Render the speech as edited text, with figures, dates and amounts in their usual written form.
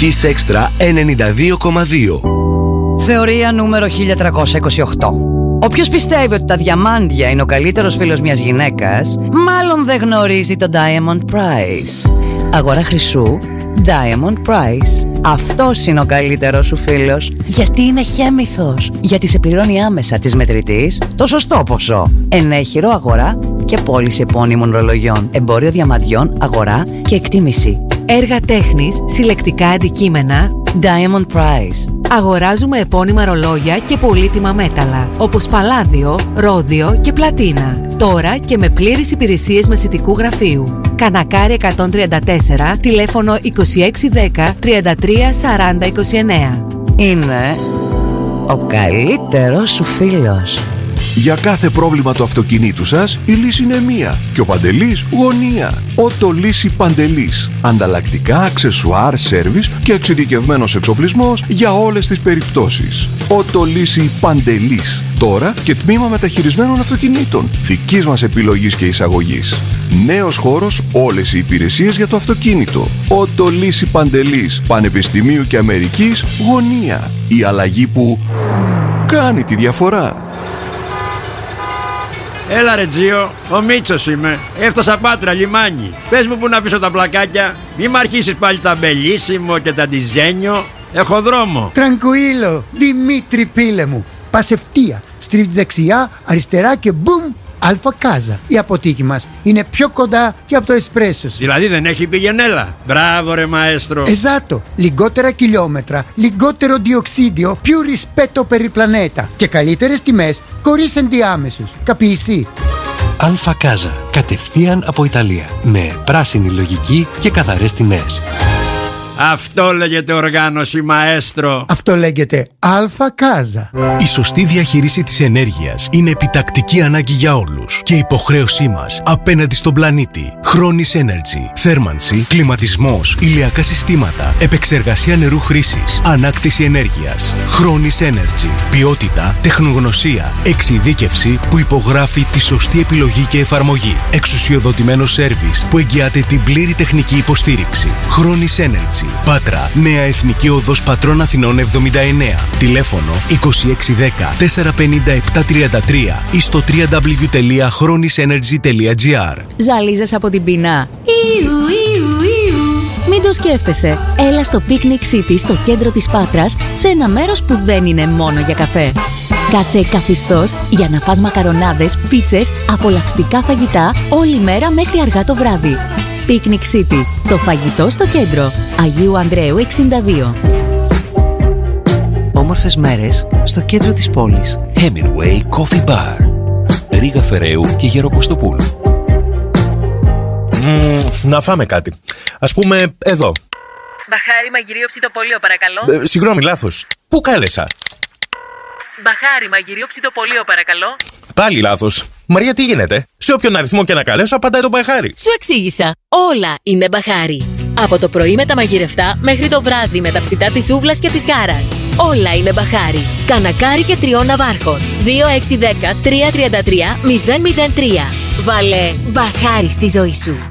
Kiss Extra 92,2. Θεωρία νούμερο 1328. Όποιος πιστεύει ότι τα διαμάντια είναι ο καλύτερος φίλος μιας γυναίκας, μάλλον δεν γνωρίζει το Diamond Price. Αγορά χρυσού Diamond Price. Αυτός είναι ο καλύτερος σου φίλος. Γιατί είναι χέμηθος. Γιατί σε πληρώνει άμεσα της μετρητής το σωστό ποσό. Ενέχειρο αγορά και πώληση επώνυμων ρολογιών. Εμπόριο διαμαντιών, αγορά και εκτίμηση. Έργα τέχνης, συλλεκτικά αντικείμενα Diamond Price. Αγοράζουμε επώνυμα ρολόγια και πολύτιμα μέταλλα, όπως παλάδιο, ρόδιο και πλατίνα. Τώρα και με πλήρεις υπηρεσίες μεσητικού γραφείου. Κανακάρι 134, τηλέφωνο 2610 33 40 29. Είναι ο καλύτερος σου φίλος. Για κάθε πρόβλημα του αυτοκινήτου σας, η λύση είναι μία και ο Παντελής γωνία. Οτολύση Παντελής. Ανταλλακτικά, αξεσουάρ, σέρβις και εξειδικευμένος εξοπλισμός για όλες τις περιπτώσεις. Οτολύση Παντελής. Τώρα και τμήμα μεταχειρισμένων αυτοκινήτων. Δικής μας επιλογής και εισαγωγής. Νέος χώρος, όλες οι υπηρεσίες για το αυτοκίνητο. Οτολύση Παντελής. Πανεπιστημίου και Αμερικής γωνία. Η αλλαγή που κάνει τη διαφορά. Έλα ρε Τζίο, ο Μίτσος είμαι. Έφτασα Πάτρα, λιμάνι. Πες μου που να πίσω τα πλακάκια. Μη μ' αρχίσεις πάλι τα μπελίσιμο και τα ντιζένιο. Έχω δρόμο. Τρανκουίλο, Δημήτρη πίλε μου. Πας ευθεία, στρίβεις δεξιά, αριστερά και μπουμ, Αλφα Κάζα. Η αποθήκη μας είναι πιο κοντά και από το εσπρέσο σου. Δηλαδή δεν έχει πηγενέλα. Μπράβο ρε μαέστρο. Esatto, λιγότερα χιλιόμετρα, λιγότερο διοξίδιο, più rispetto per il pianeta και καλύτερες τιμές χωρίς ενδιάμεσους. Capisci? Αλφα Κάζα, κατευθείαν από Ιταλία, με πράσινη λογική και καθαρές τιμές. Αυτό λέγεται οργάνωση μαέστρο. Αυτό λέγεται Αλφα Κάζα. Η σωστή διαχείριση της ενέργειας είναι επιτακτική ανάγκη για όλους και υποχρέωσή μας απέναντι στον πλανήτη. Χρόνης Energy. Θέρμανση, κλιματισμός, ηλιακά συστήματα, επεξεργασία νερού χρήσης, ανάκτηση ενέργειας. Χρόνης Energy. Ποιότητα, τεχνογνωσία, εξειδίκευση που υπογράφει τη σωστή επιλογή και εφαρμογή. Εξουσιοδοτημένο σέρβις που εγγυάται την πλήρη τεχνική υποστήριξη. Χρόνης Energy. Πάτρα, Νέα Εθνική Οδός Πατρών Αθηνών 79. Τηλέφωνο 2610 450 733 ή στο www.chronisenergy.gr. Ζαλίζεσαι από την πείνα? Μην το σκέφτεσαι. Έλα στο Picnic City στο κέντρο της Πάτρας, σε ένα μέρος που δεν είναι μόνο για καφέ. Κάτσε καθιστός για να φας μακαρονάδες, πίτσες, απολαυστικά φαγητά όλη μέρα μέχρι αργά το βράδυ. Picnic City, το φαγητό στο κέντρο. Αγίου Ανδρέου 62. Όμορφες μέρες στο κέντρο της πόλης. Hemingway Coffee Bar. Ρίγα Φεραίου και Γεροκοστοπούλου. Να φάμε κάτι. Ας πούμε εδώ. Μπαχάρι μαγειρίο ψητοπολείο παρακαλώ. Συγγνώμη, λάθος. Πού κάλεσα? Μπαχάρι μαγειρίο ψητοπολείο παρακαλώ. Πάλι λάθος. Μαρία, τι γίνεται? Σε όποιον αριθμό και να καλέσω απαντάει το μπαχάρι. Σου εξήγησα. Όλα είναι μπαχάρι. Από το πρωί με τα μαγειρευτά μέχρι το βράδυ με τα ψητά της ούβλας και της χάρας. Όλα είναι μπαχάρι. Κανακάρι και 3 ναυάρχων. 2610 333 003. Βάλε μπαχάρι στη ζωή σου.